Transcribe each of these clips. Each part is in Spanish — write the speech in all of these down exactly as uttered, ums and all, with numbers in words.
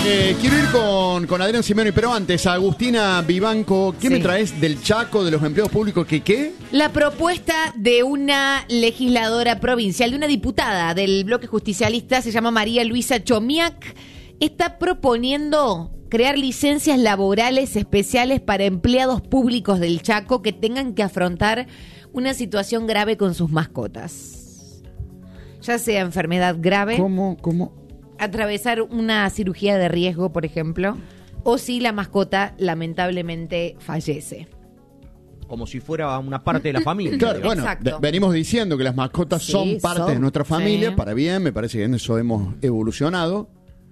Eh, quiero ir con, con Adrián Simeoni, pero antes, Agustina Vivanco, ¿qué sí. me traes del Chaco, de los empleados públicos? ¿Qué qué? La propuesta de una legisladora provincial, de una diputada del bloque justicialista, se llama María Luisa Chomiak, está proponiendo crear licencias laborales especiales para empleados públicos del Chaco que tengan que afrontar una situación grave con sus mascotas. Ya sea enfermedad grave. ¿Cómo? ¿Cómo? Atravesar una cirugía de riesgo, por ejemplo, o si la mascota lamentablemente fallece. Como si fuera una parte de la familia. Claro, bueno, de, venimos diciendo que las mascotas sí, son parte son, de nuestra familia, sí. para bien, me parece que en eso hemos evolucionado.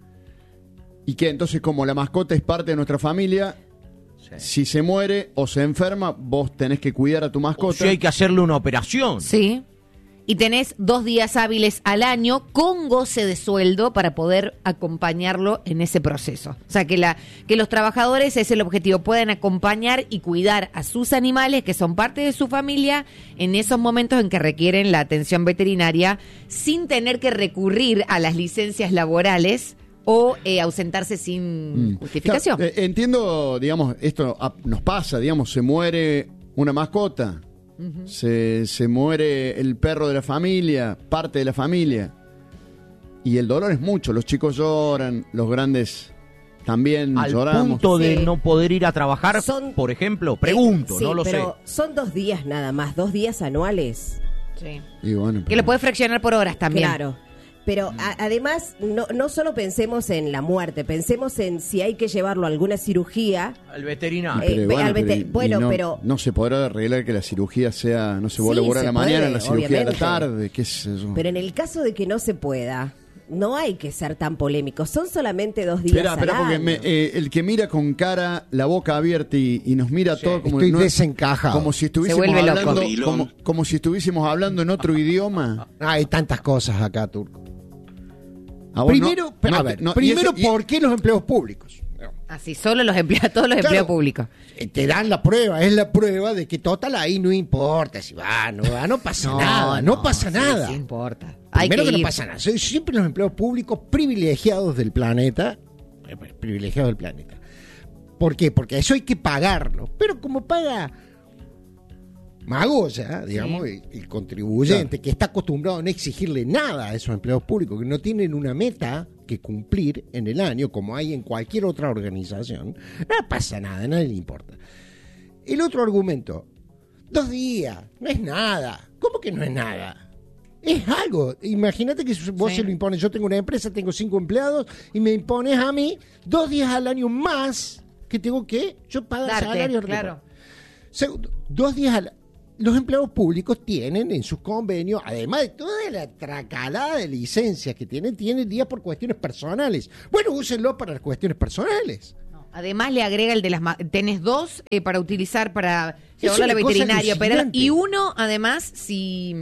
Y que entonces, como la mascota es parte de nuestra familia, sí. si se muere o se enferma, vos tenés que cuidar a tu mascota. O si hay que hacerle una operación. Sí. Y tenés dos días hábiles al año con goce de sueldo para poder acompañarlo en ese proceso. O sea, que, la, que los trabajadores, es el objetivo, puedan acompañar y cuidar a sus animales que son parte de su familia en esos momentos en que requieren la atención veterinaria sin tener que recurrir a las licencias laborales o eh, ausentarse sin mm. justificación. Claro, eh, entiendo, digamos, esto nos pasa, digamos, se muere una mascota. Uh-huh. Se, se muere el perro de la familia, parte de la familia, y el dolor es mucho. Los chicos lloran, los grandes también al lloramos. Al punto de sí. no poder ir a trabajar, son, por ejemplo, pregunto, eh, sí, no lo pero sé. Son dos días nada más, dos días anuales. Sí. Y bueno, pero... que lo puede fraccionar por horas también. Claro. Pero a, además, no, no solo pensemos en la muerte, pensemos en si hay que llevarlo a alguna cirugía. Al veterinario. Eh, bueno, al veter- pero, bueno no, pero... No se podrá arreglar que la cirugía sea, no se vuelva sí, a laburar a la mañana, puede, la cirugía obviamente. a la tarde, qué es eso. Pero en el caso de que no se pueda, no hay que ser tan polémicos, son solamente dos días Espera, al espera, porque año. me, eh, el que mira con cara, la boca abierta y, y nos mira sí, todo como... Estoy no, desencajado. Como si estuviésemos Se vuelve hablando, loco. como, como si estuviésemos hablando en otro idioma. Hay tantas cosas acá, Turco. Primero, no, no, a ver, no, primero y eso, y... ¿por qué los empleos públicos? Así, solo los empleados, todos los claro, empleados públicos. Te dan la prueba, es la prueba de que total ahí no importa si va, no va, no pasa no, nada, no, no pasa sí, nada. Sí importa. Hay Primero que, que ir. no pasa nada. Son siempre los empleados públicos privilegiados del planeta, privilegiados del planeta. ¿Por qué? Porque eso hay que pagarlo. Pero como paga Magoya, digamos, sí. el, el contribuyente, claro. que está acostumbrado a no exigirle nada a esos empleados públicos, que no tienen una meta que cumplir en el año, como hay en cualquier otra organización, no pasa nada, a nadie le importa. El otro argumento, dos días, no es nada. ¿Cómo que no es nada? Es algo. Imagínate que vos sí. se lo impones. Yo tengo una empresa, tengo cinco empleados, y me impones a mí dos días al año más que tengo que yo pagar Darte, salarios. claro. Segundo, dos días al los empleados públicos tienen en sus convenios, además de toda la tracalada de licencias que tienen, tienen días por cuestiones personales. Bueno, úsenlo para las cuestiones personales. No, además le agrega el de las... Ma- tenés dos eh, para utilizar para llevarlo a la veterinaria, pero, y uno, además, si,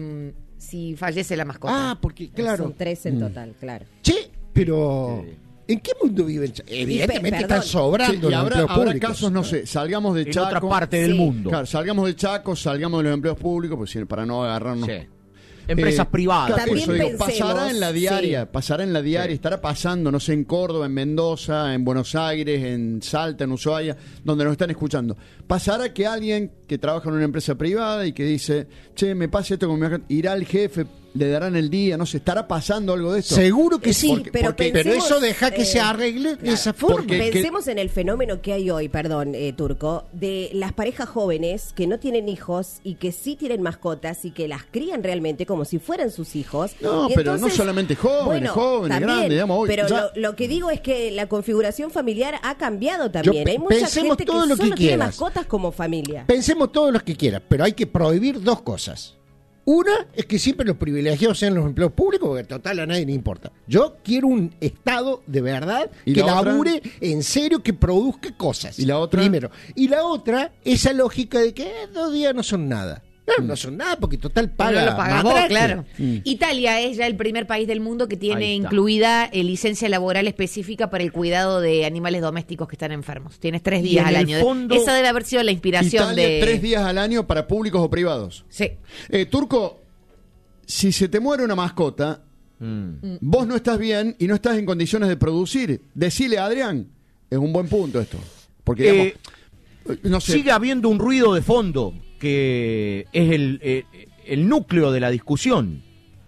si fallece la mascota. Ah, porque, claro. Son tres en total, claro. Che, pero... Sí. ¿En qué mundo viven? Evidentemente pe- están sobrando sí, y los habrá, empleos habrá públicos. casos, no sé, salgamos de en Chaco. otra parte del sí. mundo. Claro, salgamos de Chaco, salgamos de los empleos públicos, pues para no agarrarnos. Sí. Empresas eh, privadas. Claro, También eso, digo, pensemos, pasará en la diaria, sí. pasará en la diaria, sí. estará pasando, no sé, en Córdoba, en Mendoza, en Buenos Aires, en Salta, en Ushuaia, donde nos están escuchando. Pasará que alguien que trabaja en una empresa privada y que dice, che, me pasa esto con mi acá, irá al jefe, le darán el día, no sé, ¿estará pasando algo de esto? Seguro que sí, porque, pero, porque, pensemos, pero eso deja que eh, se arregle de esa forma. Porque, pensemos que... en el fenómeno que hay hoy, perdón, eh, Turco, de las parejas jóvenes que no tienen hijos y que sí tienen mascotas y que las crían realmente como si fueran sus hijos. No, y pero entonces, no solamente jóvenes, bueno, jóvenes, también, grandes, digamos, hoy, pero ya... lo, lo que digo es que la configuración familiar ha cambiado también. Yo, hay mucha pensemos gente todo que lo que solo tiene quieras. mascotas como familia. Pensemos todos los que quieras, pero hay que prohibir dos cosas. Una es que siempre los privilegiados sean los empleados públicos, porque total a nadie le importa. Yo quiero un Estado de verdad que labure otra? en serio, que produzca cosas. ¿Y la otra? Primero. Y la otra, esa lógica de que eh, dos días no son nada. No, mm. no son nada porque total paga. No lo pagas vos, claro. Mm. Italia es ya el primer país del mundo que tiene incluida eh, licencia laboral específica para el cuidado de animales domésticos que están enfermos. Tienes tres días al año. Fondo, Esa debe haber sido la inspiración Italia, de... tres días al año para públicos o privados. Sí. Eh, Turco, si se te muere una mascota, Mm. Vos no estás bien y no estás en condiciones de producir. Decile a Adrián, es un buen punto esto. Porque, digamos, Eh, no sé. Sigue habiendo un ruido de fondo que es el, eh, el núcleo de la discusión.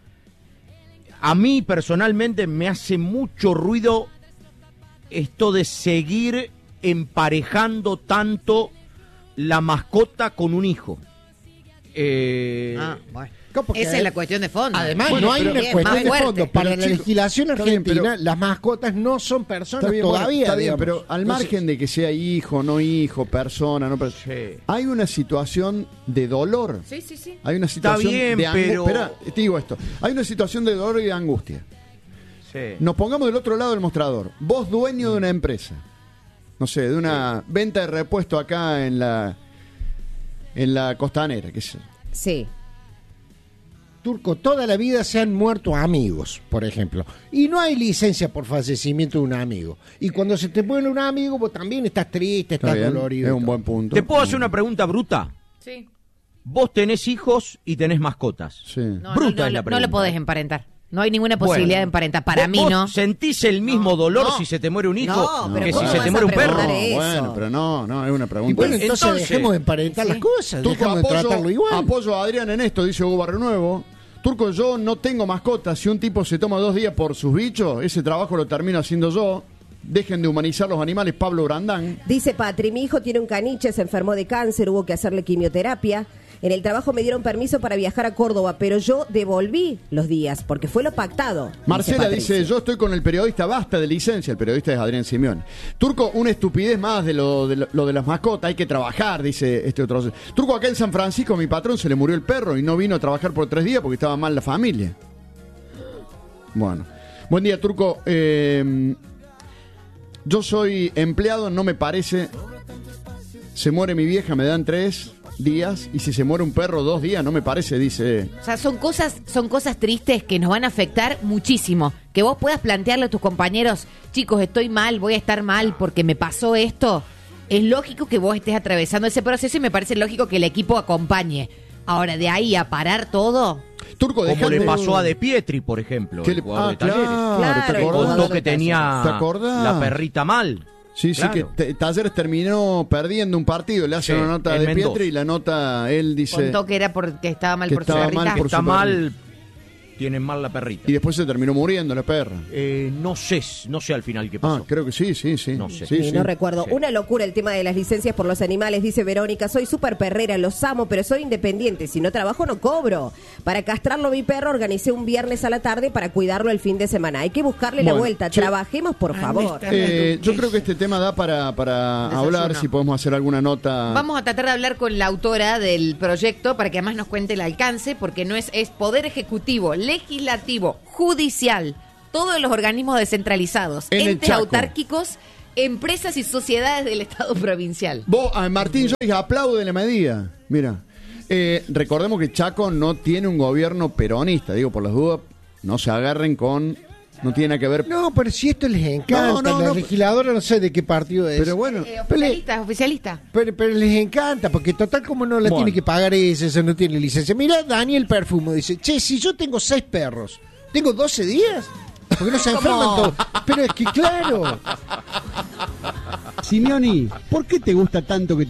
A mí personalmente me hace mucho ruido esto de seguir emparejando tanto la mascota con un hijo. Eh, Ah, bueno. Porque Esa es la cuestión de fondo. Además, Bueno, no hay pero- una bien, cuestión más de fuerte. fondo. Para Pero, la chicos, legislación está bien, argentina, pero- las mascotas no son personas Está bien, bueno, todavía. está bien, digamos. pero al Entonces, margen de que sea hijo, no hijo, persona, no persona, Sí. hay una situación de dolor. Sí, sí, sí. Hay una situación bien, de angustia. pero- Espera, te digo esto. Hay una situación de dolor y de angustia. sí. Nos pongamos del otro lado del mostrador. Vos dueño de una empresa. No sé, de una venta de repuesto acá en la en la costanera, qué sé. Sí. Turco, toda la vida se han muerto amigos, por ejemplo. Y no hay licencia por fallecimiento de un amigo. Y cuando se te muere un amigo, vos también estás triste, Está estás bien, dolorido. es y un todo. buen punto. ¿Te puedo hacer una pregunta bruta? Sí. Vos tenés hijos y tenés mascotas. Sí. No, Bruta no, es la no, no pregunta. lo podés emparentar. No hay ninguna posibilidad Bueno, de emparentar. Para ¿Vos- mí vos no. ¿Sentís el mismo No, dolor no. si se te muere un hijo No, pero que si ¿cómo se vas te a muere un perro? preguntar No, eso? bueno, pero no, no, es una Y pregunta. bueno, entonces, Entonces- dejemos de emparentar Sí. las cosas, Turco, dejemos de tratarlo apoyo, igual. apoyo a Adrián en esto, dice Hugo Barrio Nuevo. Turco, yo no tengo mascotas. Si un tipo se toma dos días por sus bichos, ese trabajo lo termino haciendo yo. Dejen de humanizar los animales, Pablo Brandán. Dice Patri, mi hijo tiene un caniche, se enfermó de cáncer, hubo que hacerle quimioterapia. En el trabajo me dieron permiso para viajar a Córdoba, pero yo devolví los días, porque fue lo pactado. Marcela Patricia. dice, yo estoy con el periodista, basta de licencia. El periodista es Adrián Simeón. Turco, una estupidez más de lo de, lo, lo de las mascotas, hay que trabajar, dice este otro. Turco, acá en San Francisco, mi patrón se le murió el perro y no vino a trabajar por tres días porque estaba mal la familia. Bueno. Buen día, Turco. Eh, yo soy empleado, no me parece. Se muere mi vieja, me dan tres días. Y si se muere un perro, dos días, no me parece, dice. O sea, son cosas, son cosas tristes que nos van a afectar muchísimo. Que vos puedas plantearle a tus compañeros, chicos, estoy mal, voy a estar mal porque me pasó esto. Es lógico que vos estés atravesando ese proceso y me parece lógico que el equipo acompañe. Ahora, de ahí a parar todo. Turco, Como dejate- le pasó a De Pietri, por ejemplo, ¿Qué el le- jugador ah, de Talleres. claro, Claro, ¿te el Que acordás? contó que tenía ¿Te acordás? la perrita mal. Sí, sí, Claro. que te- Talleres terminó perdiendo un partido. Le hace Sí, una nota en de Mendoza. Pietri y la nota, él dice. Contó que era porque estaba mal que por su estaba perrita. mal por Está su mal, tienen mal la perrita. Y después se terminó muriendo la perra. Eh, no sé, no sé al final qué pasó. Ah, creo que sí, sí, sí. No sé. Sí, Sí, sí. no recuerdo. Sí. Una locura el tema de las licencias por los animales, dice Verónica. Soy súper perrera, los amo, pero soy independiente. Si no trabajo, no cobro. Para castrarlo mi perro, organicé un viernes a la tarde para cuidarlo el fin de semana. Hay que buscarle la Bueno, vuelta. che. Trabajemos, por favor. Eh, yo creo que este tema da para, para Desayuno. hablar, si podemos hacer alguna nota. Vamos a tratar de hablar con la autora del proyecto para que además nos cuente el alcance, porque no es, es poder ejecutivo, legislativo, judicial, todos los organismos descentralizados, En el entes Chaco. autárquicos, empresas y sociedades del Estado provincial. Vos, a Martín Joyce, aplaude la medida. Mira, eh, recordemos que Chaco no tiene un gobierno peronista, digo, por las dudas, no se agarren con. No tiene nada que ver. No, pero si esto les encanta, No, no, la no. legisladora no sé de qué partido es. Pero bueno, Eh, Pero le- oficialista, oficialista. Pero, pero les encanta, porque total como no la Bueno. tiene que pagar ese, ese no tiene licencia. Mira, Daniel Perfumo dice, che, si yo tengo seis perros, ¿tengo doce días? Porque no se enferman todos. Pero es que claro. Simeoni, ¿por qué te gusta tanto que te